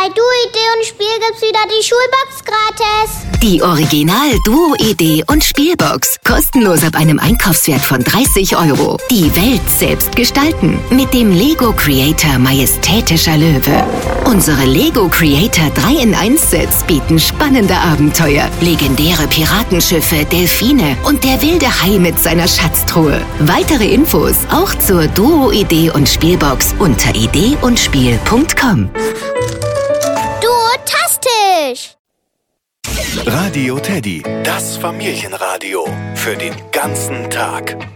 Bei Duo-Idee und Spiel gibt's wieder die Schulbox gratis. Die Original Duo-Idee und Spielbox. Kostenlos ab einem Einkaufswert von 30 €. Die Welt selbst gestalten. Mit dem Lego Creator Majestätischer Löwe. Unsere Lego Creator 3-in-1-Sets bieten spannende Abenteuer, legendäre Piratenschiffe, Delfine und der wilde Hai mit seiner Schatztruhe. Weitere Infos auch zur Duo-Idee und Spielbox unter ideeundspiel.com. Duotastisch! Radio Teddy, das Familienradio für den ganzen Tag.